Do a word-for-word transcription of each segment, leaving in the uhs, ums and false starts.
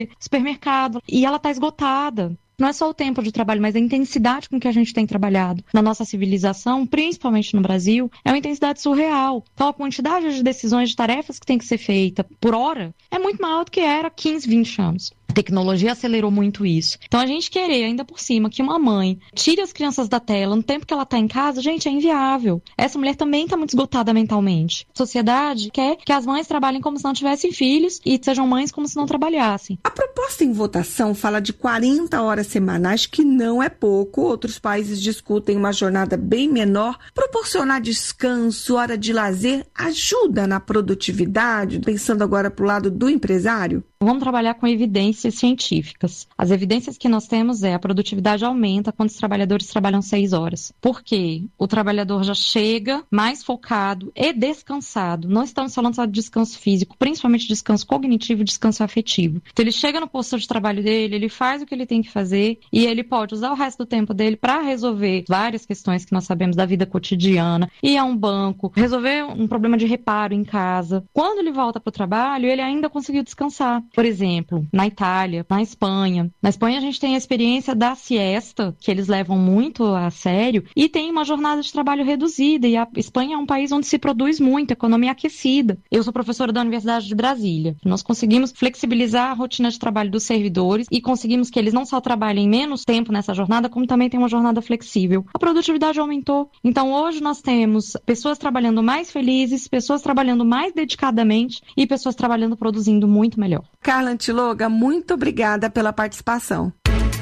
supermercado, e ela está esgotada. Não é só o tempo de trabalho, mas a intensidade com que a gente tem trabalhado na nossa civilização, principalmente no Brasil, é uma intensidade surreal. Então, a quantidade de decisões, de tarefas que tem que ser feita por hora é muito maior do que era há quinze, vinte anos. A tecnologia acelerou muito isso. Então, a gente querer, ainda por cima, que uma mãe tire as crianças da tela no tempo que ela está em casa, gente, é inviável. Essa mulher também está muito esgotada mentalmente. A sociedade quer que as mães trabalhem como se não tivessem filhos e sejam mães como se não trabalhassem. A proposta em votação fala de quarenta horas semanais, que não é pouco. Outros países discutem uma jornada bem menor. Proporcionar descanso, hora de lazer, ajuda na produtividade, pensando agora para o lado do empresário? Vamos trabalhar com evidências científicas. As evidências que nós temos é a produtividade aumenta quando os trabalhadores trabalham seis horas. Por quê? O trabalhador já chega mais focado e descansado. Não estamos falando só de descanso físico, principalmente descanso cognitivo e descanso afetivo. Então ele chega no posto de trabalho dele, ele faz o que ele tem que fazer e ele pode usar o resto do tempo dele para resolver várias questões que nós sabemos da vida cotidiana, ir a um banco, resolver um problema de reparo em casa. Quando ele volta para o trabalho, ele ainda conseguiu descansar. Por exemplo, na Itália, na Espanha. Na Espanha a gente tem a experiência da siesta, que eles levam muito a sério, e tem uma jornada de trabalho reduzida, e a Espanha é um país onde se produz muito, economia aquecida. Eu sou professora da Universidade de Brasília. Nós conseguimos flexibilizar a rotina de trabalho dos servidores e conseguimos que eles não só trabalhem menos tempo nessa jornada, como também tenham uma jornada flexível. A produtividade aumentou. Então hoje nós temos pessoas trabalhando mais felizes, pessoas trabalhando mais dedicadamente e pessoas trabalhando produzindo muito melhor. Carla Antiloga, muito obrigada pela participação.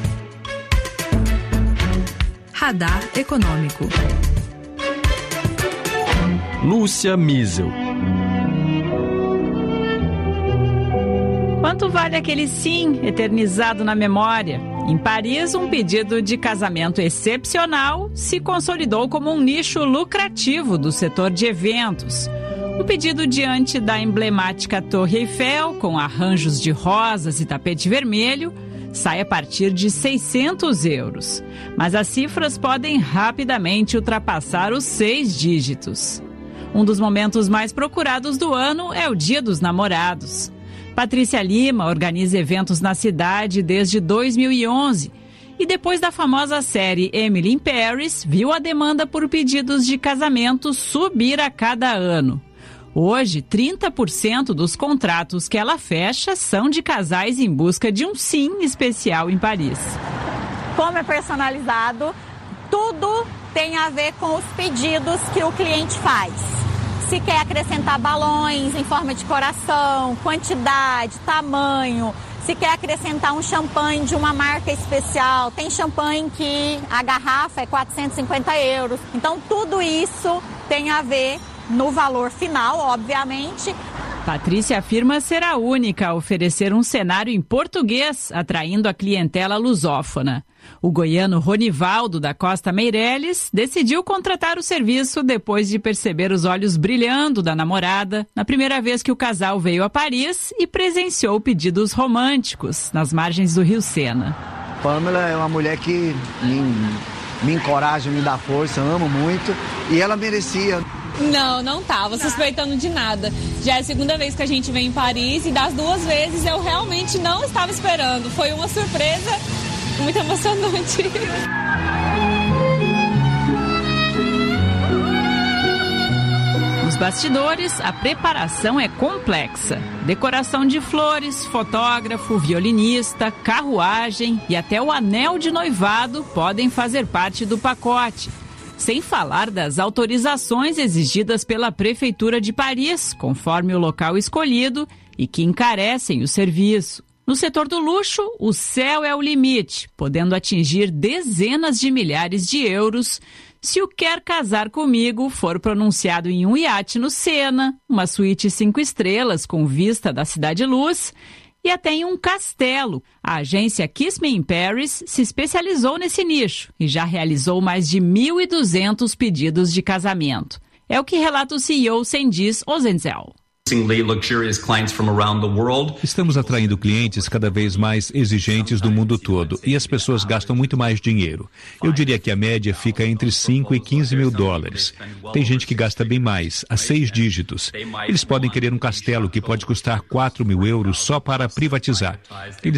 Radar Econômico. Lúcia Miesel. Quanto vale aquele sim eternizado na memória? Em Paris, um pedido de casamento excepcional se consolidou como um nicho lucrativo do setor de eventos. O pedido diante da emblemática Torre Eiffel, com arranjos de rosas e tapete vermelho, sai a partir de seiscentos euros. Mas as cifras podem rapidamente ultrapassar os seis dígitos. Um dos momentos mais procurados do ano é o Dia dos Namorados. Patrícia Lima organiza eventos na cidade desde dois mil e onze. E depois da famosa série Emily in Paris, viu a demanda por pedidos de casamento subir a cada ano. Hoje, trinta por cento dos contratos que ela fecha são de casais em busca de um sim especial em Paris. Como é personalizado, tudo tem a ver com os pedidos que o cliente faz. Se quer acrescentar balões em forma de coração, quantidade, tamanho, se quer acrescentar um champanhe de uma marca especial, tem champanhe que a garrafa é quatrocentos e cinquenta euros. Então, tudo isso tem a ver no valor final, obviamente. Patrícia afirma ser a única a oferecer um cenário em português, atraindo a clientela lusófona. O goiano Ronivaldo da Costa Meireles decidiu contratar o serviço depois de perceber os olhos brilhando da namorada na primeira vez que o casal veio a Paris e presenciou pedidos românticos nas margens do Rio Sena. Pamela é uma mulher que me, me encoraja, me dá força, amo muito, e ela merecia. Não, não tava suspeitando de nada. Já é a segunda vez que a gente vem em Paris e das duas vezes eu realmente não estava esperando. Foi uma surpresa muito emocionante. Nos bastidores, a preparação é complexa. Decoração de flores, fotógrafo, violinista, carruagem e até o anel de noivado podem fazer parte do pacote. Sem falar das autorizações exigidas pela Prefeitura de Paris, conforme o local escolhido, e que encarecem o serviço. No setor do luxo, o céu é o limite, podendo atingir dezenas de milhares de euros se o Quer Casar Comigo for pronunciado em um iate no Sena, uma suíte cinco estrelas com vista da Cidade Luz e até em um castelo. A agência Kiss Me in Paris se especializou nesse nicho e já realizou mais de mil e duzentos pedidos de casamento. É o que relata o C E O Cengiz Ozenzel. Estamos atraindo clientes cada vez mais exigentes do mundo todo e as pessoas gastam muito mais dinheiro. Eu diria que a média fica entre cinco e quinze mil dólares. Tem gente que gasta bem mais, a seis dígitos. Eles podem querer um castelo que pode custar quatro mil euros só para privatizar. Eles